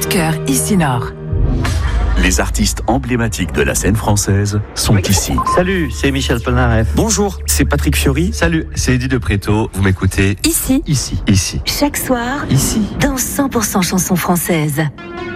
de cœur ici Nord. Les artistes emblématiques de la scène française sont ici. Salut, c'est Michel Polnareff. Bonjour, c'est Patrick Fiori. Salut, c'est Eddie de Préto. Vous m'écoutez Ici. ici. Chaque soir. Ici. Dans 100% chansons françaises.